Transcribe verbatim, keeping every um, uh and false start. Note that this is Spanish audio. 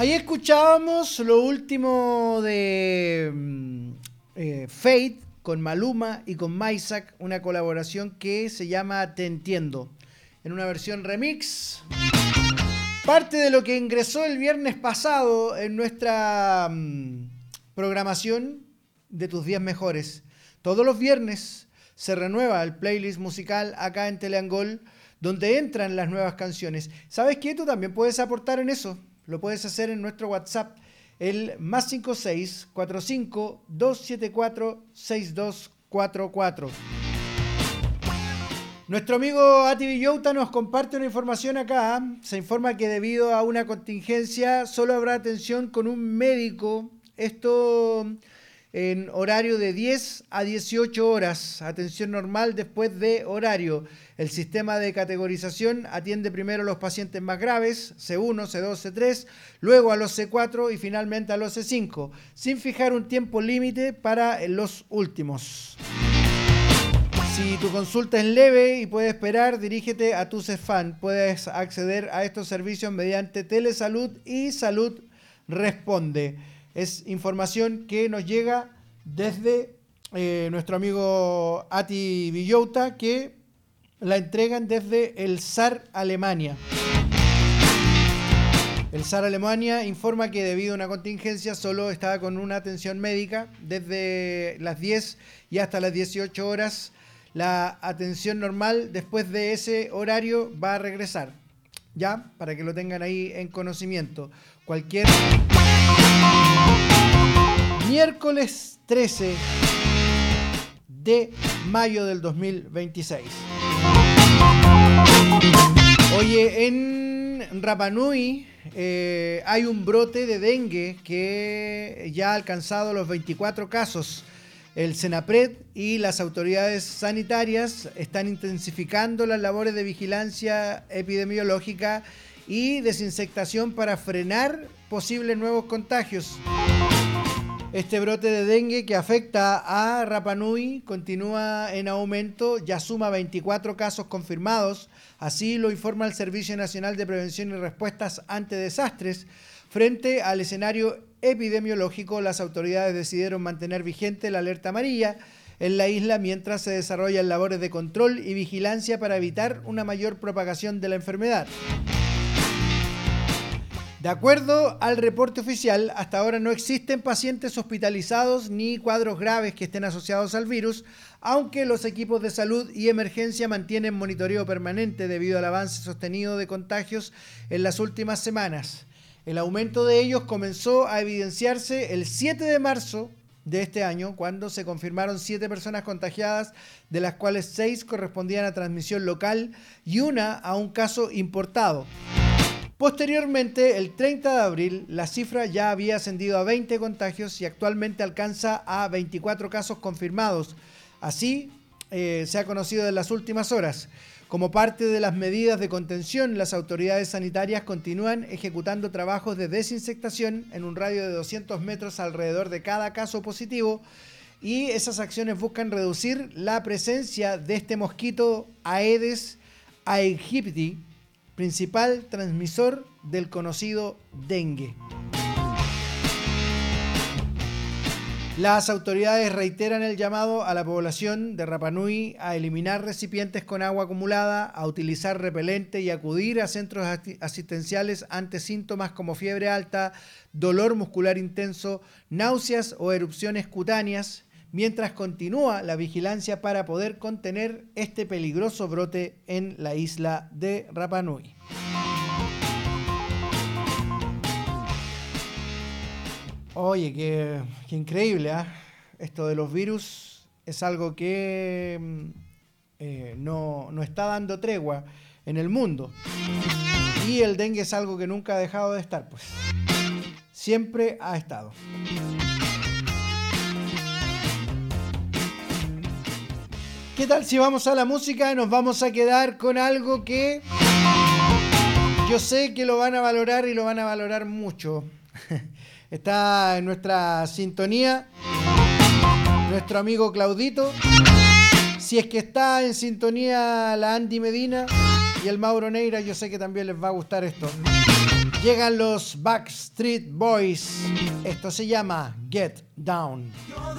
Ahí escuchábamos lo último de eh, Fate con Maluma y con Maysak, una colaboración que se llama Te Entiendo, en una versión remix. Parte de lo que ingresó el viernes pasado en nuestra um, programación de tus diez mejores. Todos los viernes se renueva el playlist musical acá en Teleangol, donde entran las nuevas canciones. ¿Sabes qué? Tú también puedes aportar en eso. Lo puedes hacer en nuestro WhatsApp, el más cinco seis cuatro cinco dos siete cuatro seis dos cuatro cuatro. Nuestro amigo Ati Villota nos comparte una información acá. Se informa que debido a una contingencia solo habrá atención con un médico. Esto en horario de diez a dieciocho horas. Atención normal después de horario. El sistema de categorización atiende primero a los pacientes más graves, C uno, C dos, C tres, luego a los C cuatro y finalmente a los C cinco, sin fijar un tiempo límite para los últimos. Si tu consulta es leve y puede esperar, dirígete a tu Cefam. Puedes acceder a estos servicios mediante Telesalud y Salud Responde. Es información que nos llega desde eh, nuestro amigo Ati Villota, que la entregan desde el S A R Alemania. El S A R Alemania informa que debido a una contingencia solo estaba con una atención médica desde las diez y hasta las dieciocho horas. La atención normal después de ese horario va a regresar, ya, para que lo tengan ahí en conocimiento. Cualquier miércoles trece de mayo del dos mil veintiséis. Oye, en Rapa Nui eh, hay un brote de dengue que ya ha alcanzado los veinticuatro casos. El Senapred y las autoridades sanitarias están intensificando las labores de vigilancia epidemiológica y desinsectación para frenar posibles nuevos contagios. Este brote de dengue que afecta a Rapa Nui continúa en aumento, ya suma veinticuatro casos confirmados, así lo informa el Servicio Nacional de Prevención y Respuestas ante Desastres. Frente al escenario epidemiológico, las autoridades decidieron mantener vigente la alerta amarilla en la isla mientras se desarrollan labores de control y vigilancia para evitar una mayor propagación de la enfermedad. De acuerdo al reporte oficial, hasta ahora no existen pacientes hospitalizados ni cuadros graves que estén asociados al virus, aunque los equipos de salud y emergencia mantienen monitoreo permanente debido al avance sostenido de contagios en las últimas semanas. El aumento de ellos comenzó a evidenciarse el siete de marzo de este año, cuando se confirmaron siete personas contagiadas, de las cuales seis correspondían a transmisión local y una a un caso importado. Posteriormente, el treinta de abril, la cifra ya había ascendido a veinte contagios y actualmente alcanza a veinticuatro casos confirmados. Así eh, se ha conocido en las últimas horas. Como parte de las medidas de contención, las autoridades sanitarias continúan ejecutando trabajos de desinfectación en un radio de doscientos metros alrededor de cada caso positivo, y esas acciones buscan reducir la presencia de este mosquito Aedes aegypti, principal transmisor del conocido dengue. Las autoridades reiteran el llamado a la población de Rapa Nui a eliminar recipientes con agua acumulada, a utilizar repelente y acudir a centros asistenciales ante síntomas como fiebre alta, dolor muscular intenso, náuseas o erupciones cutáneas, mientras continúa la vigilancia para poder contener este peligroso brote en la isla de Rapa Nui. Oye, qué, qué increíble, ¿eh? Esto de los virus es algo que eh, no, no está dando tregua en el mundo. Y el dengue es algo que nunca ha dejado de estar, pues. Siempre ha estado. ¿Qué tal si vamos a la música? Nos vamos a quedar con algo que yo sé que lo van a valorar y lo van a valorar mucho. Está en nuestra sintonía nuestro amigo Claudito. Si es que está en sintonía la Andy Medina, y el Mauro Neira, yo sé que también les va a gustar esto. Llegan los Backstreet Boys. Esto se llama Get Down.